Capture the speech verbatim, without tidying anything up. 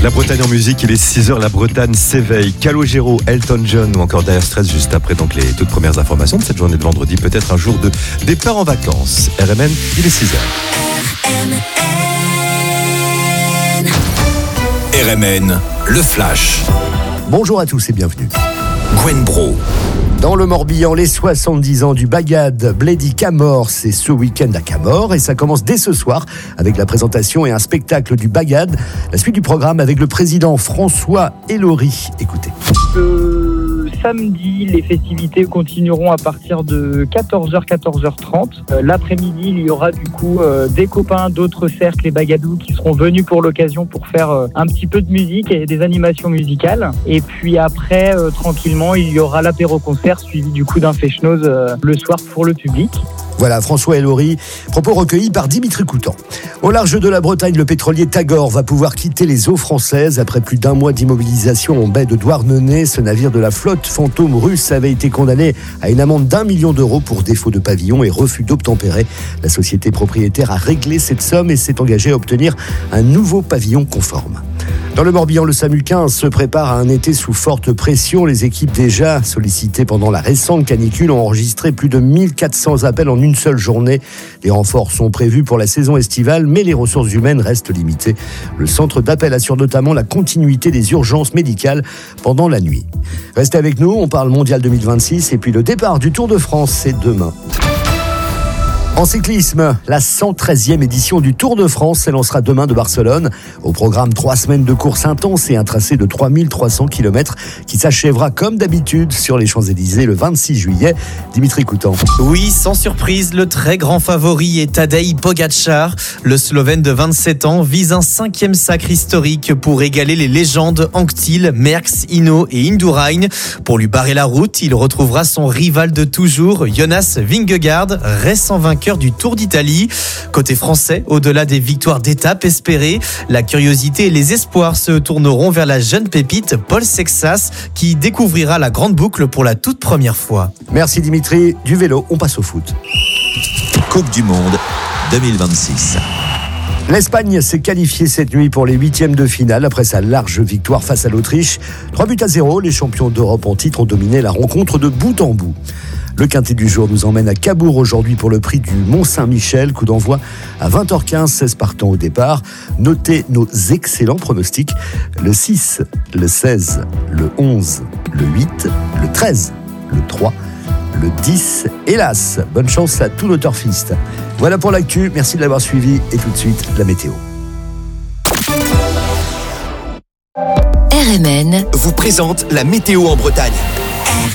La Bretagne en musique, il est six heures, la Bretagne s'éveille. Calogero, Elton John ou encore Dire Straits juste après donc les toutes premières informations de cette journée de vendredi, peut-être un jour de départ en vacances. R M N, il est six heures. R M N, le Flash. Bonjour à tous et bienvenue. Gwen Bro. Dans le Morbihan, les soixante-dix ans du Bagad Bledi Camor, c'est ce week-end à Camor et ça commence dès ce soir avec la présentation et un spectacle du Bagad. La suite du programme avec le président François Elori. Écoutez. Euh, samedi, les festivités continueront à partir de quatorze heures, quatorze heures trente. Euh, l'après-midi, il y aura du coup euh, des copains d'autres cercles, les Bagadous, qui seront venus pour l'occasion pour faire euh, un petit peu de musique et des animations musicales. Et puis après, euh, tranquillement, il y aura l'apéro-concert suivi du coup d'un feshnoz euh, le soir pour le public. Voilà, François Elori, propos recueillis par Dimitri Coutan. Au large de la Bretagne, le pétrolier Tagore va pouvoir quitter les eaux françaises. Après plus d'un mois d'immobilisation en baie de Douarnenez, ce navire de la flotte fantôme russe avait été condamné à une amende d'un million d'euros pour défaut de pavillon et refus d'obtempérer. La société propriétaire a réglé cette somme et s'est engagée à obtenir un nouveau pavillon conforme. Dans le Morbihan, le SAMU quinze se prépare à un été sous forte pression. Les équipes déjà sollicitées pendant la récente canicule ont enregistré plus de mille quatre cents appels en une seule journée. Les renforts sont prévus pour la saison estivale, mais les ressources humaines restent limitées. Le centre d'appel assure notamment la continuité des urgences médicales pendant la nuit. Restez avec nous, on parle mondial deux mille vingt-six et puis le départ du Tour de France, c'est demain. En cyclisme, la cent treizième édition du Tour de France s'élancera demain de Barcelone. Au programme, trois semaines de course intense et un tracé de trois mille trois cents kilomètres qui s'achèvera comme d'habitude sur les Champs-Élysées le vingt-six juillet. Dimitri Coutan. Oui, sans surprise, le très grand favori est Tadej Pogačar. Le Slovène de vingt-sept ans vise un cinquième sacre historique pour égaler les légendes Anquetil, Merckx, Hinault et Indurain. Pour lui barrer la route, il retrouvera son rival de toujours, Jonas Vingegaard, récent vainqueur du Tour d'Italie. Côté français, au-delà des victoires d'étape espérées, la curiosité et les espoirs se tourneront vers la jeune pépite Paul Sexas qui découvrira la grande boucle pour la toute première fois. Merci Dimitri. Du vélo, on passe au foot. Coupe du Monde deux mille vingt-six. L'Espagne s'est qualifiée cette nuit pour les huitièmes de finale après sa large victoire face à l'Autriche. trois buts à zéro, les champions d'Europe en titre ont dominé la rencontre de bout en bout. Le quintet du jour nous emmène à Cabourg aujourd'hui pour le prix du Mont-Saint-Michel. Coup d'envoi à vingt heures quinze, seize partants au départ. Notez nos excellents pronostics. Le six, le seize, le onze, le huit, le treize, le trois, le dix. Hélas, bonne chance à tous nos turfistes. Voilà pour l'actu. Merci de l'avoir suivi et tout de suite, la météo. R M N vous présente la météo en Bretagne.